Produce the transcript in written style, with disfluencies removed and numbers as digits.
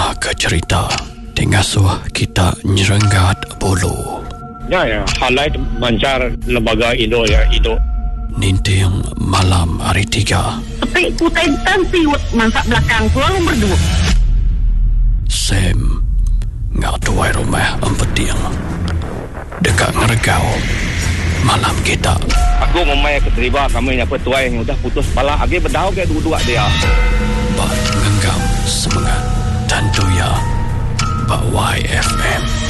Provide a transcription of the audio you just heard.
ke cerita Tingasuh kita nyerenggat bulu. Ya, halai mancar lembaga Indo ya, Indo. Ninting malam hari 3. Tapi kutai tanti mansak belakang pulang berdua. Sam ngak tuai rumah empeting. Dekat ngeregau malam kita. Aku memang keterima kami apa tuai yang udah putus kepala. Agi berdau ke dua-dua dia. Bat ngenggam semangat dan doya Pak YFM.